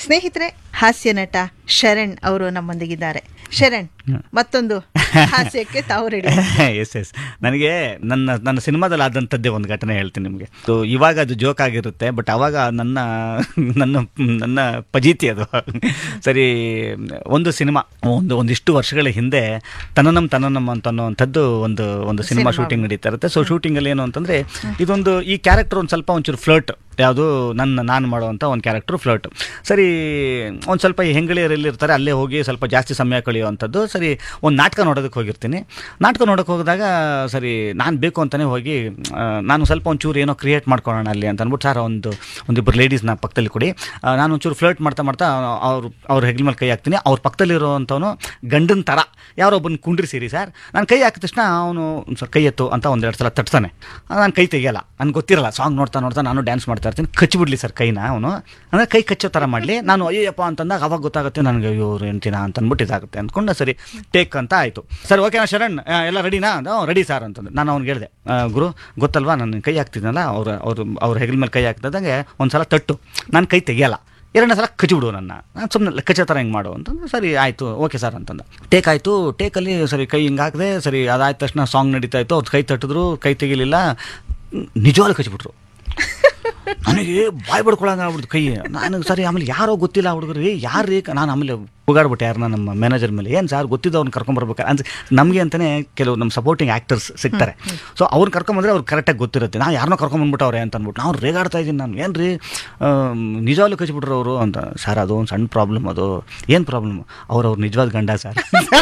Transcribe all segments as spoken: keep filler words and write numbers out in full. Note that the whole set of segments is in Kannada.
ಸ್ನೇಹಿತರೆ, ಹಾಸ್ಯ ನಟ ಶರಣ್ ಅವರು ನಮ್ಮೊಂದಿಗಿದ್ದಾರೆ. ಶರಣ್, ಮತ್ತೊಂದು ಹಾಸ್ಯಕ್ಕೆ ತಾವು ರೆಡಿ? ಎಸ್ ಎಸ್ ನನಗೆ ನನ್ನ ನನ್ನ ಸಿನಿಮಾದಲ್ಲಿ ಆದಂಥದ್ದೇ ಒಂದು ಘಟನೆ ಹೇಳ್ತೀನಿ ನಿಮಗೆ. ಸೊ ಇವಾಗ ಅದು ಜೋಕ್ ಆಗಿರುತ್ತೆ, ಬಟ್ ಅವಾಗ ನನ್ನ ನನ್ನ ನನ್ನ ಪಜೀತಿ ಅದು. ಸರಿ, ಒಂದು ಸಿನಿಮಾ ಒಂದು ಒಂದಿಷ್ಟು ವರ್ಷಗಳ ಹಿಂದೆ ತನ್ನನಂ ತನ್ನನಂ ಅಂತ ಅನ್ನೋವಂಥದ್ದು ಒಂದು ಒಂದು ಸಿನಿಮಾ ಶೂಟಿಂಗ್ ನಡೀತಾ ಇರುತ್ತೆ. ಸೊ ಶೂಟಿಂಗಲ್ಲಿ ಏನು ಅಂತಂದರೆ, ಇದೊಂದು ಈ ಕ್ಯಾರೆಕ್ಟರ್ ಒಂದು ಸ್ವಲ್ಪ ಒಂಚೂರು ಫ್ಲರ್ಟ್, ಯಾವುದು ನನ್ನ ನಾನು ಮಾಡುವಂಥ ಒಂದು ಕ್ಯಾರೆಕ್ಟ್ರು ಫ್ಲರ್ಟ್. ಸರಿ, ಒಂದು ಸ್ವಲ್ಪ ಈ ಹೆಂಗಳಿಯರಲ್ಲಿ ಇರ್ತಾರೆ, ಅಲ್ಲೇ ಹೋಗಿ ಸ್ವಲ್ಪ ಜಾಸ್ತಿ ಸಮಯ ಕಳೆಯುವಂಥದ್ದು. ಸರಿ, ಒಂದು ನಾಟಕ ನೋಡೋದಕ್ಕೆ ಹೋಗಿರ್ತೀನಿ. ನಾಟಕ ನೋಡೋಕ್ಕೆ ಹೋಗಿದಾಗ ಸರಿ ನಾನು ಬೇಕು ಅಂತಲೇ ಹೋಗಿ ನಾನು ಸ್ವಲ್ಪ ಒಂಚೂರು ಏನೋ ಕ್ರಿಯೇಟ್ ಮಾಡ್ಕೊಳ್ಳೋಣ ಅಲ್ಲಿ ಅಂತ ಅಂದ್ಬಿಟ್ಟು, ಸರ್ ಒಂದು ಒಂದಿಬ್ಬರು ಲೇಡೀಸ್ನ ಪಕ್ಕದಲ್ಲಿ ಕೊಡಿ, ನಾನು ಒಂಚೂರು ಫ್ಲರ್ಟ್ ಮಾಡ್ತಾ ಮಾಡ್ತಾ ಅವ್ರು ಅವ್ರ ಹೆಗ್ಲ ಮೇಲೆ ಕೈ ಹಾಕ್ತೀನಿ. ಅವ್ರ ಪಕ್ಕದಲ್ಲಿರೋವಂಥವನು ಗಂಡನ ಥರ ಯಾರೋ ಒಬ್ಬನ ಕುಂಡ್ರಿಸಿರಿ ಸರ್, ನಾನು ಕೈ ಹಾಕಿದ ತಕ್ಷಣ ಅವನು ಸರ್ ಕೈ ಎತ್ತು ಅಂತ ಒಂದೆರಡು ಸಲ ತಟ್ತಾನೆ. ನಾನು ಕೈ ತೆಗಿಯಲ್ಲ, ನನಗೆ ಗೊತ್ತಿರಲ್ಲ. ಸಾಂಗ್ ನೋಡ್ತಾ ನೋಡ್ತಾ ನಾನು ಡ್ಯಾನ್ಸ್ ಮಾಡ್ತಾ ಇರ್ತೀನಿ. ಕಚ್ಚಿಬಿಡ್ಲಿ ಸರ್ ಕೈನ ಅವನು, ಅಂದರೆ ಕೈ ಕಚ್ಚೋ ಥರ ಮಾಡಲಿ. ನಾನು ಅಯ್ಯಪ್ಪ ಅಂತಂದಾಗ ಅವಾಗ ಗೊತ್ತಾಗುತ್ತೆ ನನಗೆ, ಇವರು ಎಂಟಿನ ಅಂತ ಅಂದ್ಬಿಟ್ಟು ಇದಾಗುತ್ತೆ ಅಂದ್ಕೊಂಡು ಸರಿ ಟೇಕ್ ಅಂತ ಆಯಿತು. ಸರ್ ಓಕೆನಾ ಶರಣ್, ಎಲ್ಲ ರೆಡಿನಾ? ರೆಡಿ ಸರ್ ಅಂತಂದು ನಾನು ಅವ್ನಿಗೆ ಹೇಳಿದೆ, ಗುರು ಗೊತ್ತಲ್ವಾ ನಾನು ಕೈ ಹಾಕ್ತಿದ್ನಲ್ಲ, ಅವ್ರ ಅವ್ರು ಅವ್ರ ಹೆಗಲ ಮೇಲೆ ಕೈ ಹಾಕ್ತಿದ್ದಂಗೆ ಒಂದು ಸಲ ತಟ್ಟು, ನಾನು ಕೈ ತೆಗಿಯಲ್ಲ, ಎರಡನೇ ಸಲ ಕಚ್ಚಿಬಿಡು ನನ್ನ, ನಾನು ಸುಮ್ಮನೆ ಕಚ್ಚೋ ಥರ ಹಿಂಗೆ ಮಾಡು ಅಂತಂದು. ಸರಿ ಆಯಿತು ಓಕೆ ಸರ್ ಅಂತಂದು ಟೇಕ್ ಆಯಿತು. ಟೇಕಲ್ಲಿ ಸರಿ ಕೈ ಹಿಂಗೆ ಹಾಕಿದೆ. ಸರಿ ಅದಾದ ತಕ್ಷಣ ಸಾಂಗ್ ನಡೀತಾ ಇತ್ತು. ಅವ್ರು ಕೈ ತಟ್ಟಿದ್ರು, ಕೈ ತೆಗಿಲಿಲ್ಲ, ನಿಜವಾಗ್ಲೂ ಕಚ್ಚಿಬಿಟ್ರು. ನನಗೆ ಬಾಯ್ ಬಡ್ಕೊಳಂಗೆ ಆಗ್ಬಿಡ್ತು ಕೈ. ನನಗೆ ಸರಿ ಆಮೇಲೆ ಯಾರೋ ಗೊತ್ತಿಲ್ಲ ಹುಡುಗರು, ರೀ ಯಾರು ರೀ, ನಾನು ಆಮೇಲೆ ಹೋಗಾಡ್ಬಿಟ್ಟೆ ಯಾರನ್ನ ನಮ್ಮ ಮ್ಯಾನೇಜರ್ ಮೇಲೆ, ಏನು ಸರ್ ಗೊತ್ತಿದ್ದು ಅವ್ನು ಕರ್ಕೊಂಬರ್ಬೇಕು ಅಂತ. ನಮಗೆ ಅಂತಲೇ ಕೆಲವು ನಮ್ಮ ಸಪೋರ್ಟಿಂಗ್ ಆ್ಯಕ್ಟರ್ಸ್ ಸಿಗ್ತಾರೆ. ಸೊ ಅವ್ರು ಕರ್ಕೊಂಬಂದ್ರೆ ಅವ್ರು ಕರೆಕ್ಟಾಗಿ ಗೊತ್ತಿರುತ್ತೆ. ನಾನು ಯಾರನ್ನೋ ಕರ್ಕೊಂಬಂದ್ಬಿಟ್ಟವ್ರೆ ಅಂತ ಅಂದ್ಬಿಟ್ಟು ನಾವು ರೇಗಾಡ್ತಾ ಇದ್ದೀನಿ. ನಾನು ಏನು ರೀ ನಿಜವಾಗ್ಲೂ ಕಚ್ಚಿಬಿಟ್ರು ಅವರು ಅಂತ. ಸರ್ ಅದು ಒಂದು ಸಣ್ಣ ಪ್ರಾಬ್ಲಮ್. ಅದು ಏನು ಪ್ರಾಬ್ಲಮ್? ಅವ್ರು ಅವ್ರು ನಿಜವಾದ ಗಂಡ ಸರ್.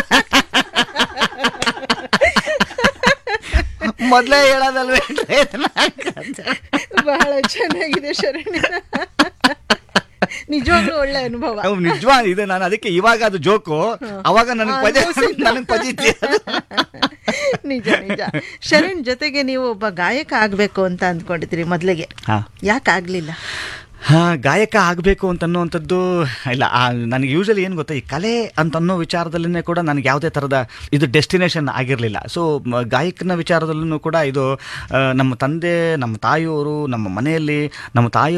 ಮೊದಲೇ ಹೇಳೋದಲ್ವೇ? ಬಹಳ ಚೆನ್ನಾಗಿದೆ ಶರಣ್, ನಿಜವಾಗ್ಲೂ ಒಳ್ಳೆ ಅನುಭವ. ನಿಜವಾಗ್ ಇದೆ. ನಾನು ಅದಕ್ಕೆ ಇವಾಗ ಅದು ಜೋಕು, ಅವಾಗ ನನಗೆ ನನಗೆ ಪಜಿತಿ. ನಿಜ ನಿಜ. ಶರಣ್, ಜೊತೆಗೆ ನೀವು ಒಬ್ಬ ಗಾಯಕ ಆಗ್ಬೇಕು ಅಂತ ಅಂದ್ಕೊಂಡಿದ್ರಿ ಮೊದಲಿಗೆ, ಯಾಕೆ ಆಗ್ಲಿಲ್ಲ? ಹಾಂ, ಗಾಯಕ ಆಗಬೇಕು ಅಂತ ಅನ್ನೋವಂಥದ್ದು ಇಲ್ಲ. ನನಗೆ ಯೂಶಲಿ ಏನು ಗೊತ್ತಾ, ಈ ಕಲೆ ಅಂತ ಅನ್ನೋ ವಿಚಾರದಲ್ಲೇ ಕೂಡ ನನಗೆ ಯಾವುದೇ ಥರದ ಇದು ಡೆಸ್ಟಿನೇಷನ್ ಆಗಿರಲಿಲ್ಲ. ಸೊ ಗಾಯಕನ ವಿಚಾರದಲ್ಲೂ ಕೂಡ ಇದು ನಮ್ಮ ತಂದೆ, ನಮ್ಮ ತಾಯಿಯವರು, ನಮ್ಮ ಮನೆಯಲ್ಲಿ ನಮ್ಮ ತಾಯಿ